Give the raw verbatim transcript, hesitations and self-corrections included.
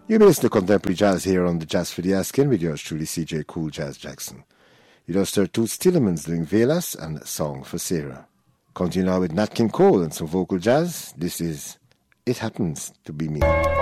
You may listen to Contemporary Jazz here on the Jazz for the Asking with yours truly, C J Cool Jazz Jackson. You just heard Toots Tillemans doing Velas and Song for Sarah. Continue now with Nat King Cole and some vocal jazz. This is It Happens to Be Me.